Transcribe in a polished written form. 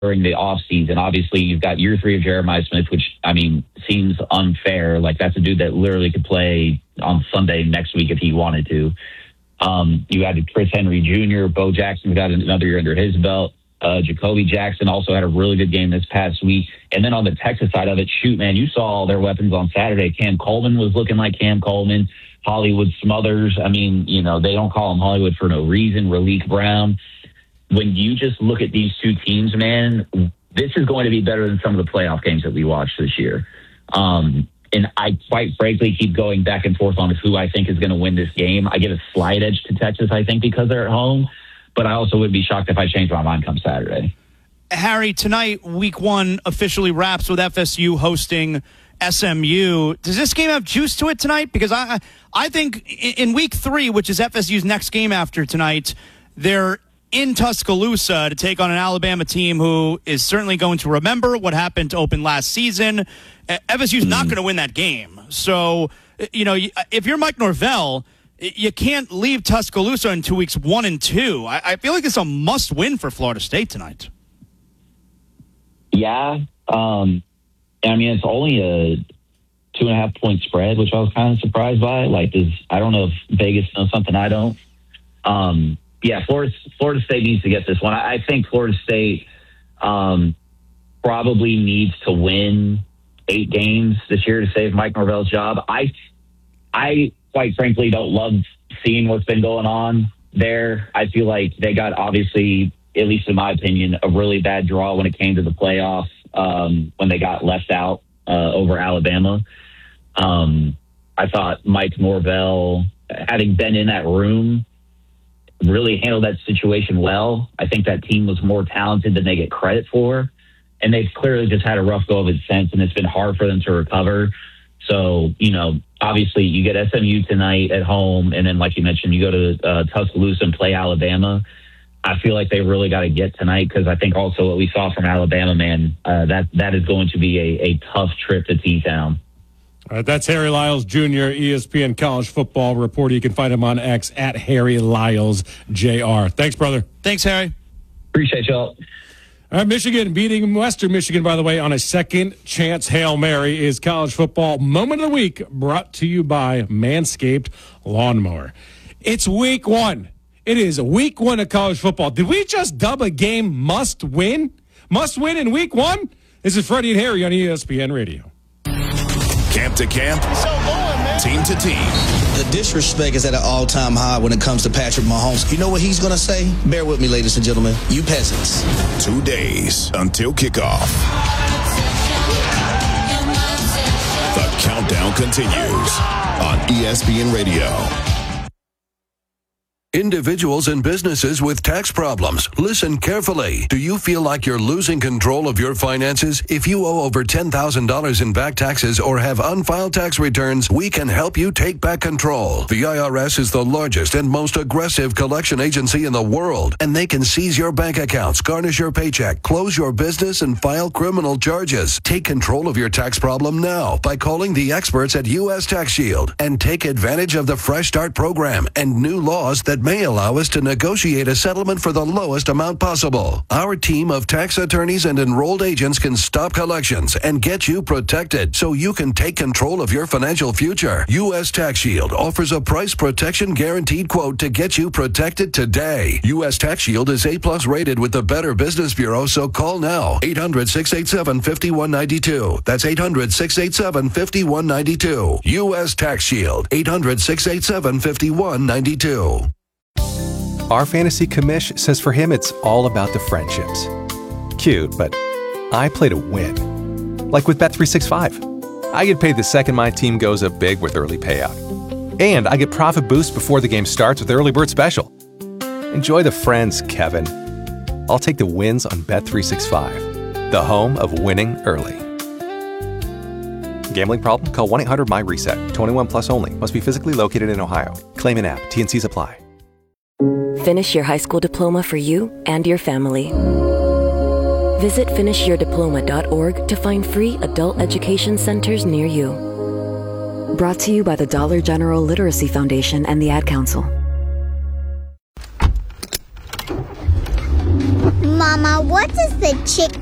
during the offseason. Obviously, you've got year 3 of Jeremiah Smith, which, I mean, seems unfair. Like, that's a dude that literally could play on Sunday next week if he wanted to. You added Chris Henry Jr., Bo Jackson got another year under his belt. Jacoby Jackson also had a really good game this past week. And then on the Texas side of it, shoot, man, you saw all their weapons on Saturday. Cam Coleman was looking like Cam Coleman. Hollywood Smothers. I mean, you know, they don't call him Hollywood for no reason. Raleek Brown. When you just look at these two teams, man, this is going to be better than some of the playoff games that we watched this year. And I quite frankly keep going back and forth on who I think is going to win this game. I give a slight edge to Texas, I think, because they're at home. But I also would be shocked if I changed my mind come Saturday. Harry, tonight, week 1 officially wraps with FSU hosting SMU. Does this game have juice to it tonight? Because I think in week 3, which is FSU's next game after tonight, they're in Tuscaloosa to take on an Alabama team who is certainly going to remember what happened to open last season. FSU's not going to win that game. So, you know, if you're Mike Norvell, you can't leave Tuscaloosa in 2 weeks 1 and 2. I feel like it's a must-win for Florida State tonight. Yeah. I mean, it's only a 2.5-point spread, which I was kind of surprised by. Like, I don't know if Vegas knows something I don't. Yeah, Florida State needs to get this one. I think Florida State probably needs to win 8 games this year to save Mike Norvell's job. I quite frankly don't love seeing what's been going on there. I feel like they got, obviously, at least in my opinion, a really bad draw when it came to the playoffs when they got left out over Alabama. I thought Mike Norvell, having been in that room, really handled that situation well. I think that team was more talented than they get credit for. And they've clearly just had a rough go of it since, and it's been hard for them to recover. So, you know, obviously you get SMU tonight at home, and then, like you mentioned, you go to Tuscaloosa and play Alabama. I feel like they really got to get tonight because I think also what we saw from Alabama, man, that is going to be a tough trip to T-Town. All right, that's Harry Lyles Jr., ESPN college football reporter. You can find him on X at Harry Lyles Jr. Thanks, brother. Thanks, Harry. Appreciate y'all. All right, Michigan beating Western Michigan, by the way, on a second chance Hail Mary is college football moment of the week brought to you by Manscaped Lawnmower. It's week 1. It is week 1 of college football. Did we just dub a game must win? Must win in week 1? This is Freddie and Harry on ESPN Radio. Camp to camp, team to team. The disrespect is at an all-time high when it comes to Patrick Mahomes. You know what he's going to say? Bear with me, ladies and gentlemen. You peasants. 2 days until kickoff. The countdown continues on ESPN Radio. Individuals and businesses with tax problems, listen carefully. Do you feel like you're losing control of your finances? If you owe over $10,000 in back taxes or have unfiled tax returns, we can help you take back control. The IRS is the largest and most aggressive collection agency in the world, and they can seize your bank accounts, garnish your paycheck, close your business, and file criminal charges. Take control of your tax problem now by calling the experts at U.S. Tax Shield and take advantage of the Fresh Start program and new laws that may allow us to negotiate a settlement for the lowest amount possible. Our team of tax attorneys and enrolled agents can stop collections and get you protected so you can take control of your financial future. U.S. Tax Shield offers a price protection guaranteed quote to get you protected today. U.S. Tax Shield is A+ rated with the Better Business Bureau, so call now. 800-687-5192. That's 800-687-5192. U.S. Tax Shield. 800-687-5192. Our fantasy commish says for him it's all about the friendships. Cute, but I play to win. Like with Bet365. I get paid the second my team goes up big with early payout. And I get profit boost before the game starts with Early Bird Special. Enjoy the friends, Kevin. I'll take the wins on Bet365, the home of winning early. Gambling problem? Call 1-800-MY-RESET. 21 plus only. Must be physically located in Ohio. Claim in app. T&Cs apply. Finish your high school diploma for you and your family. Visit finishyourdiploma.org to find free adult education centers near you. Brought to you by the Dollar General Literacy Foundation and the Ad Council. Mama, what What does the chick